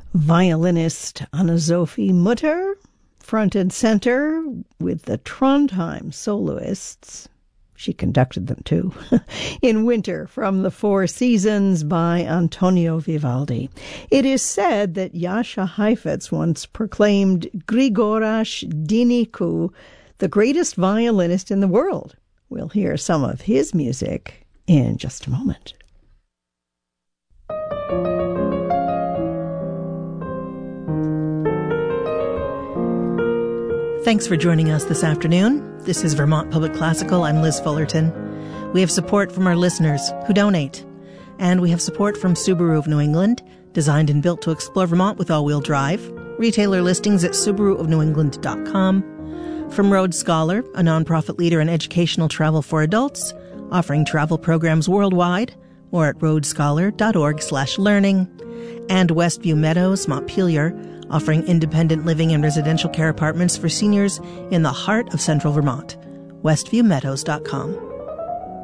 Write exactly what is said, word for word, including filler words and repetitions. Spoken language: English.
Violinist Anna-Sophie Mutter, front and center with the Trondheim soloists. She conducted them too. In Winter from the Four Seasons by Antonio Vivaldi. It is said that Jascha Heifetz once proclaimed Grigoras Dinicu the greatest violinist in the world. We'll hear some of his music in just a moment. Thanks for joining us this afternoon. This is Vermont Public Classical. I'm Liz Fullerton. We have support from our listeners who donate. And we have support from Subaru of New England, designed and built to explore Vermont with all-wheel drive. Retailer listings at subaru of new england dot com. From Road Scholar, a nonprofit leader in educational travel for adults, offering travel programs worldwide, or at roadscholar.org slash learning. And Westview Meadows, Montpelier, offering independent living and residential care apartments for seniors in the heart of central Vermont. westview meadows dot com.